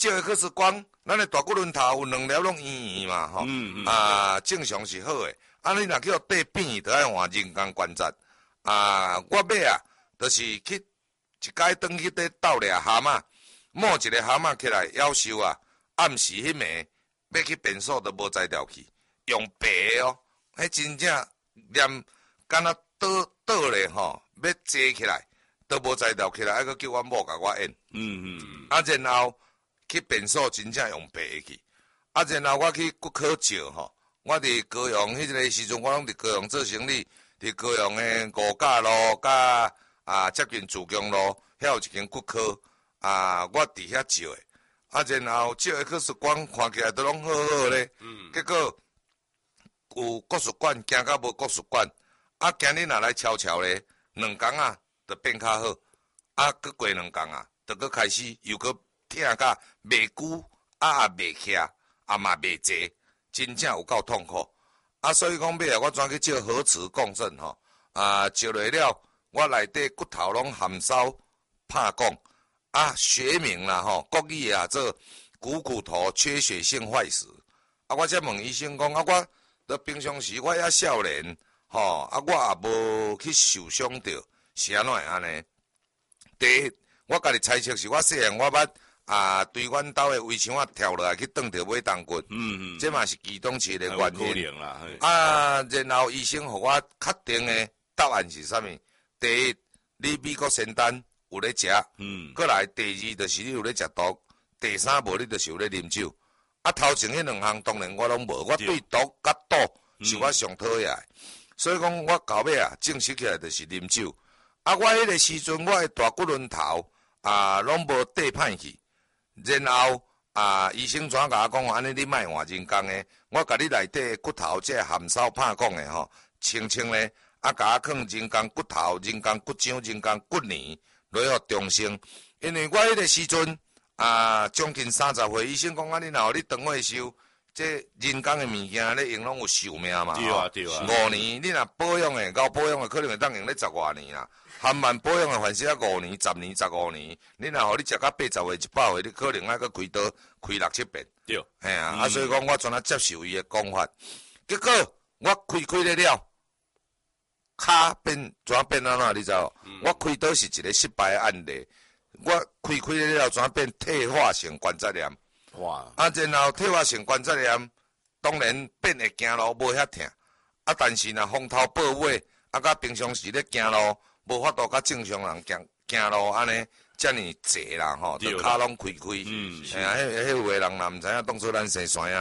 照 X 光，咱的大骨轮头有2粒拢圆圆嘛，吼，正常是好诶。你若叫缀扁，就爱换人工关节。我尾就是去一摆转去伫斗掠蛤蟆，摸一个蛤蟆起来夭寿暗时迄暝要去便所都无才调去，用白哦，迄真正连敢若倒咧吼，要坐起来都无才调起来，还佫叫阮某甲我演。然后去便所真正用白去，然后我去骨科照吼，我伫高雄迄个时阵，我拢伫高雄做生意，伫高雄诶5甲路甲接近自强路，遐有一间骨科我伫遐照诶。然后照 X 光看起来都拢好好咧，结果有国术馆行到无国术馆，今日若来悄悄咧，2工就变较好，佫过2工就佫开始又佫疼甲袂久，袂徛，嘛袂坐，真正有够痛苦。所以讲尾我转去照核磁共振吼，照落了，我内底骨头拢含烧拍讲。学名啦吼，国语做股头缺血性坏死。我才问医生讲，我伫平常时我遐少年吼，我也无去受伤着，是安怎会安尼？第一，我家己猜测是我细汉我捌对阮兜的围墙跳落来去撞着尾动骨，这嘛是其中一个原因。然后医生互我确定的答案是啥物？第一，你美国仙丹有咧食，过来第二就是你有咧食毒，第三无你就是有咧啉酒。头前迄2项当然我拢无，我对毒甲赌是我上讨厌的，所以讲我到尾正式起来就是啉酒。我迄个时阵我的大骨轮头拢无缀歹去，然后医生怎甲我讲安尼你莫换人工的，我甲你内底骨头这含烧拍讲的吼，清清咧，甲我放人工骨头、人工骨浆、人工骨泥。落予重生，因为我迄个时阵将近30岁，医生讲你若你长岁寿，这人工的物件咧用拢有寿命嘛， 对啊 5年，你若保养的，高保养的可能会当用咧10多年啦，含慢保养的凡是5年、10年、15年，你若互你食到80岁、100岁，你可能搁开刀开6、7遍， 对， 所以讲我全接受伊的讲法，结果我开了。骹变怎变安怎？你知道？我开刀是一个失败的案例。我开了怎变退化性关节炎？ 哇！ 然后退化性关节炎，当然变会行路无遐疼。但是若风头报尾，甲平常时咧行路，无法度甲正常人行路安尼遮尔济啦吼，就骹拢开。迄有诶人若毋知影，当初咱生山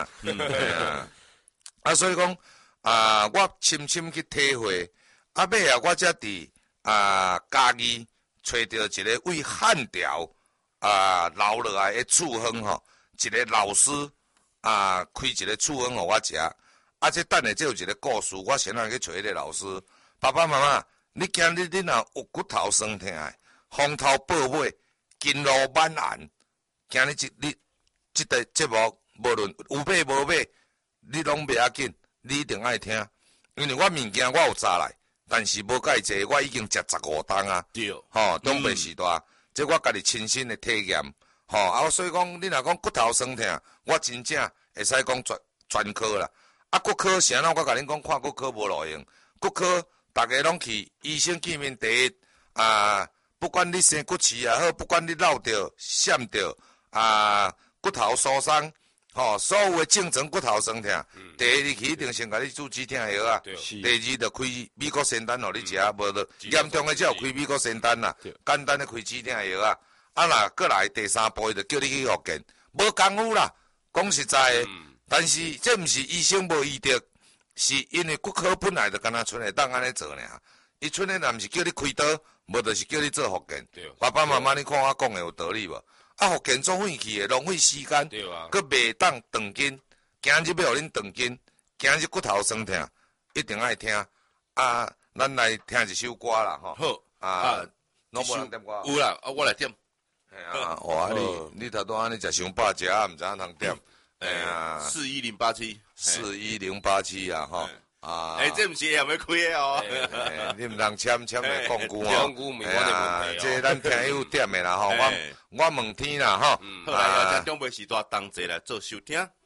所以讲我深深去体会。尾我才伫嘉义找到一个为汉朝留落来的处方吼，一个老师开一个处方互我食。这等下这有一个故事，我先去找迄个老师。爸爸妈妈，你今日你若有骨头酸痛的，风头报尾，筋络满寒，今日你这个节目无论有买无买，你拢袂要紧，你一定爱听，因为我物件我有查来。但是无介济，我已经食15档对， 东北时代，这我家己亲身的体验，所以讲，你若讲骨头酸痛，我真正会使讲专科啦。骨科是安怎？我甲恁讲，看骨科无路用，骨科大家拢去，医生见面第一，不管你生骨刺也好，不管你落着、闪着，骨头疏松。所有的正常骨头酸痛，第一去一定先甲你注止痛药第二就开美国仙丹互你食，无就严重的才有开美国仙丹啦，简单的开止痛药若过来第3步就叫你去复健，无功夫啦，讲实在的，但是这毋是医生无医德，是因为骨科本来就敢若剩会当安尼做尔，伊剩的若毋是叫你开刀，无就是叫你做复健，爸爸妈妈你看我讲的有道理无？复健做废去的，浪费时间，佮袂当长筋。今日要互恁长筋，今日骨头酸痛，一定爱听。咱来听一首歌啦，吼。 好， 拢无人点歌。 有啦，我来点。 哇，你头拄安尼食伤饱，食毋知影通点。 41087， 41087啊，吼。 啊， 这毋是也要开的哦。 你毋通签来讲句哦。 讲句毋是我的问题这咱听友点的啦吼，我问天啦吼。 好啦，要听中北时段同齐来做收听。